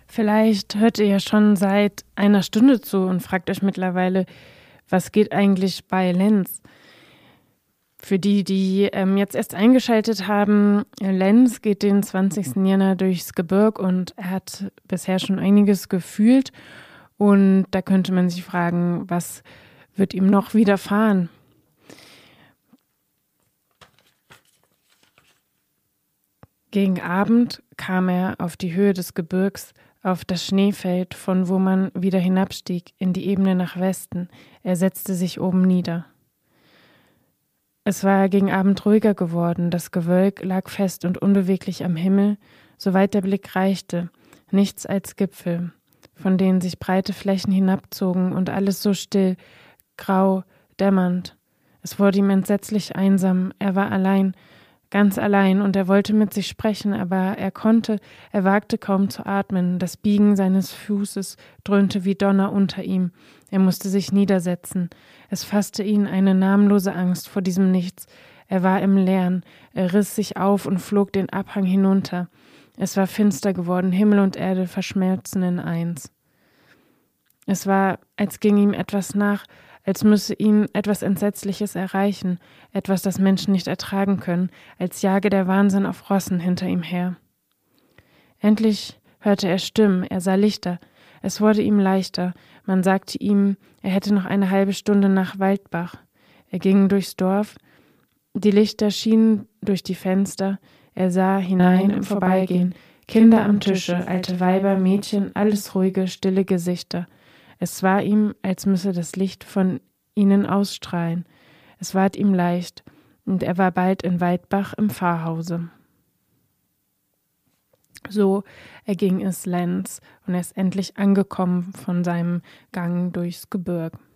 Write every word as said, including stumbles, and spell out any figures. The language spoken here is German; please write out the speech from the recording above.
Vielleicht hört ihr ja schon seit einer Stunde zu und fragt euch mittlerweile, was geht eigentlich bei Lenz? Für die, die ähm, jetzt erst eingeschaltet haben, Lenz geht den zwanzigsten Jänner durchs Gebirg und er hat bisher schon einiges gefühlt. Und da könnte man sich fragen, was wird ihm noch widerfahren? Gegen Abend kam er auf die Höhe des Gebirgs, auf das Schneefeld, von wo man wieder hinabstieg, in die Ebene nach Westen. Er setzte sich oben nieder. Es war gegen Abend ruhiger geworden, das Gewölk lag fest und unbeweglich am Himmel, soweit der Blick reichte, nichts als Gipfel, von denen sich breite Flächen hinabzogen und alles so still, grau, dämmernd. Es wurde ihm entsetzlich einsam, er war allein, ganz allein, und er wollte mit sich sprechen, aber er konnte, er wagte kaum zu atmen, das Biegen seines Fußes dröhnte wie Donner unter ihm, er musste sich niedersetzen, es fasste ihn eine namenlose Angst vor diesem Nichts, er war im Leeren, er riss sich auf und flog den Abhang hinunter, es war finster geworden, Himmel und Erde verschmelzen in eins. Es war, als ginge ihm etwas nach, als müsse ihn etwas Entsetzliches erreichen, etwas, das Menschen nicht ertragen können, als jage der Wahnsinn auf Rossen hinter ihm her. Endlich hörte er Stimmen, er sah Lichter, es wurde ihm leichter, man sagte ihm, er hätte noch eine halbe Stunde nach Waldbach. Er ging durchs Dorf, die Lichter schienen durch die Fenster, er sah hinein im Vorbeigehen, Kinder am Tische, alte Weiber, Mädchen, alles ruhige, stille Gesichter. Es war ihm, als müsse das Licht von ihnen ausstrahlen. Es ward ihm leicht, und er war bald in Waldbach im Pfarrhause. So erging es Lenz, und er ist endlich angekommen von seinem Gang durchs Gebirg.